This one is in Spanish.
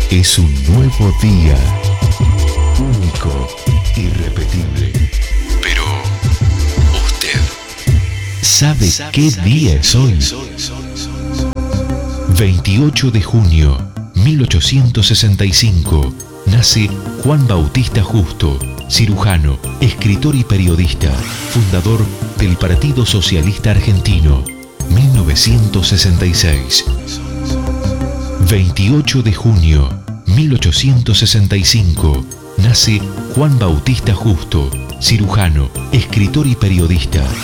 Es un nuevo día, único, irrepetible. Pero, ¿usted sabe qué día es hoy? 28 de junio, 1865. Nace Juan Bautista Justo, cirujano, escritor y periodista, fundador del Partido Socialista Argentino, 1966. 28 de junio, 1865. Nace Juan Bautista Justo, cirujano, escritor y periodista,